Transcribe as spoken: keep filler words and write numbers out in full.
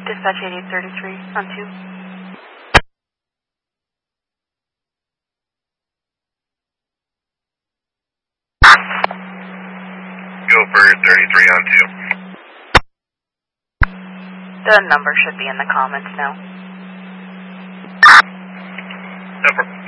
Dispatch eighty-eight thirty-three on two. Go for thirty-three on two. The number should be in the comments now. No problem.